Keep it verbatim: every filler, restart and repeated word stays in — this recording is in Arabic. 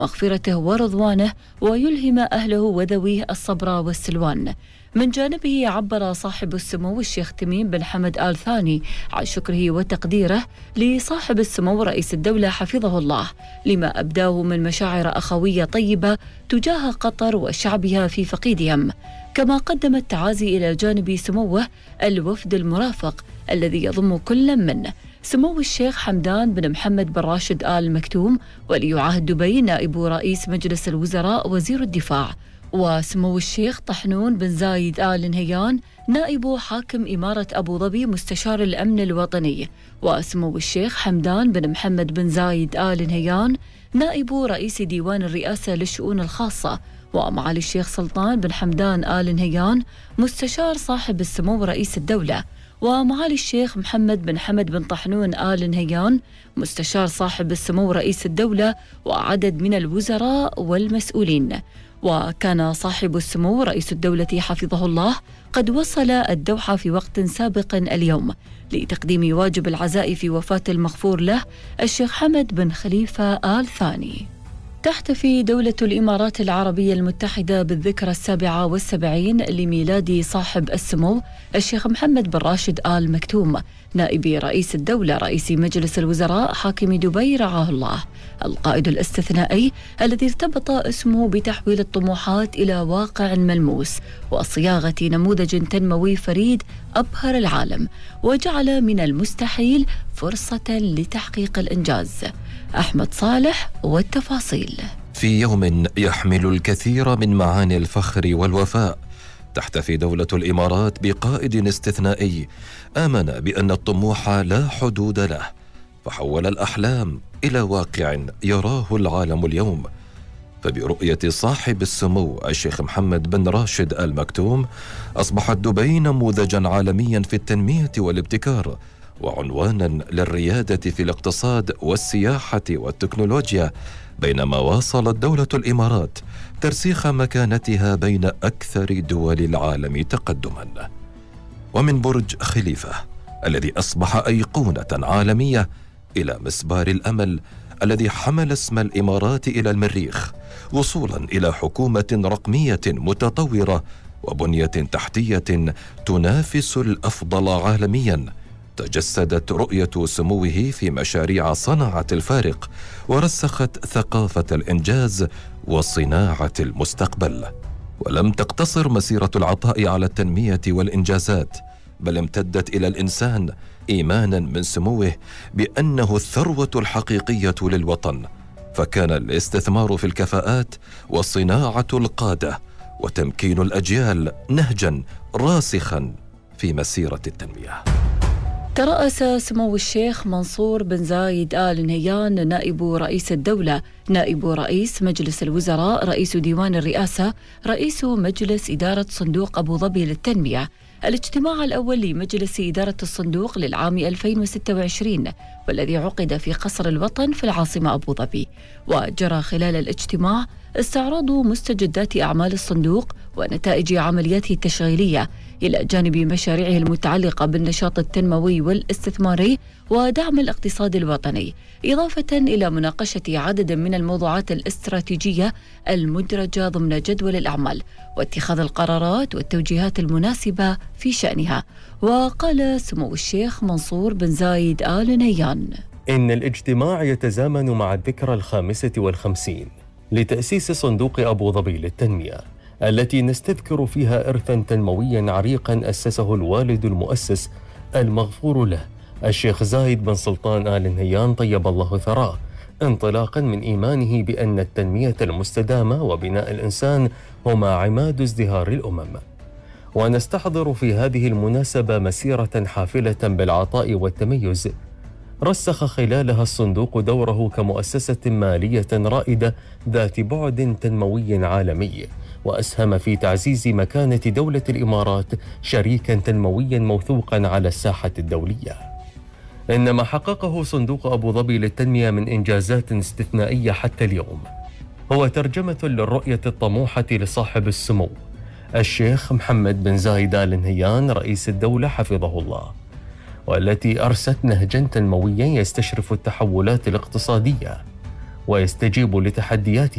مغفرته ورضوانه، ويلهم أهله وذويه الصبر والسلوان. من جانبه عبر صاحب السمو الشيخ تميم بن حمد آل ثاني عن شكره وتقديره لصاحب السمو رئيس الدولة حفظه الله لما أبداه من مشاعر أخوية طيبة تجاه قطر وشعبها في فقيدهم، كما قدم التعازي إلى جانب سموه الوفد المرافق الذي يضم كل من سمو الشيخ حمدان بن محمد بن راشد آل مكتوم ولي عهد دبي نائب رئيس مجلس الوزراء وزير الدفاع، وسمو الشيخ طحنون بن زايد آل نهيان نائب حاكم إمارة أبو ظبي مستشار الأمن الوطني، وسمو الشيخ حمدان بن محمد بن زايد آل نهيان نائب رئيس ديوان الرئاسة للشؤون الخاصة، ومعالي الشيخ سلطان بن حمدان آل نهيان مستشار صاحب السمو رئيس الدولة، ومعالي الشيخ محمد بن حمد بن طحنون آل نهيان مستشار صاحب السمو رئيس الدولة وعدد من الوزراء والمسؤولين. وكان صاحب السمو رئيس الدولة حفظه الله قد وصل الدوحة في وقت سابق اليوم لتقديم واجب العزاء في وفاة المغفور له الشيخ حمد بن خليفة آل ثاني. تحتفي دولة الإمارات العربية المتحدة بالذكرى السابعة والسبعين لميلاد صاحب السمو الشيخ محمد بن راشد آل مكتوم نائب رئيس الدولة رئيس مجلس الوزراء حاكم دبي رعاه الله، القائد الاستثنائي الذي ارتبط اسمه بتحويل الطموحات إلى واقع ملموس وصياغة نموذج تنموي فريد أبهر العالم وجعل من المستحيل فرصة لتحقيق الإنجاز. أحمد صالح والتفاصيل. في يوم يحمل الكثير من معاني الفخر والوفاء، تحتفي دولة الإمارات بقائد استثنائي آمن بأن الطموح لا حدود له، فحول الأحلام إلى واقع يراه العالم اليوم. فبرؤية صاحب السمو الشيخ محمد بن راشد آل مكتوم أصبحت دبي نموذجا عالميا في التنمية والابتكار، وعنوانا للريادة في الاقتصاد والسياحة والتكنولوجيا، بينما واصلت دولة الإمارات ترسيخ مكانتها بين أكثر دول العالم تقدما. ومن برج خليفة الذي أصبح أيقونة عالمية إلى مسبار الأمل الذي حمل اسم الإمارات إلى المريخ، وصولا إلى حكومة رقمية متطورة وبنية تحتية تنافس الأفضل عالميا، تجسدت رؤية سموه في مشاريع صنعت الفارق ورسخت ثقافة الإنجاز وصناعة المستقبل. ولم تقتصر مسيرة العطاء على التنمية والإنجازات، بل امتدت إلى الإنسان، إيمانا من سموه بأنه الثروة الحقيقية للوطن، فكان الاستثمار في الكفاءات وصناعة القادة وتمكين الأجيال نهجا راسخا في مسيرة التنمية. ترأس سمو الشيخ منصور بن زايد آل نهيان نائب رئيس الدولة نائب رئيس مجلس الوزراء رئيس ديوان الرئاسة رئيس مجلس إدارة صندوق أبو ظبي للتنمية الاجتماع الأول لمجلس إدارة الصندوق للعام ألفين وستة وعشرين، والذي عقد في قصر الوطن في العاصمة أبو ظبي. وجرى خلال الاجتماع استعراض مستجدات أعمال الصندوق ونتائج عملياته التشغيلية، إلى جانب مشاريعه المتعلقة بالنشاط التنموي والاستثماري ودعم الاقتصاد الوطني، إضافة إلى مناقشة عدد من الموضوعات الاستراتيجية المدرجة ضمن جدول الأعمال واتخاذ القرارات والتوجيهات المناسبة في شأنها. وقال سمو الشيخ منصور بن زايد آل نهيان: إن الاجتماع يتزامن مع الذكرى الخامسة والخمسين لتأسيس صندوق أبو ظبي للتنمية، التي نستذكر فيها إرثاً تنموياً عريقاً أسسه الوالد المؤسس المغفور له الشيخ زايد بن سلطان آل نهيان طيب الله ثراه، انطلاقاً من إيمانه بأن التنمية المستدامة وبناء الإنسان هما عماد ازدهار الأمم. ونستحضر في هذه المناسبة مسيرة حافلة بالعطاء والتميز، رسخ خلالها الصندوق دوره كمؤسسة مالية رائدة ذات بعد تنموي عالمي، وأسهم في تعزيز مكانة دولة الإمارات شريكاً تنموياً موثوقاً على الساحة الدولية. إن ما حققه صندوق أبو ظبي للتنمية من إنجازات استثنائية حتى اليوم هو ترجمة للرؤية الطموحة لصاحب السمو الشيخ محمد بن زايد آل نهيان رئيس الدولة حفظه الله، والتي أرست نهجاً تنموياً يستشرف التحولات الاقتصادية ويستجيب لتحديات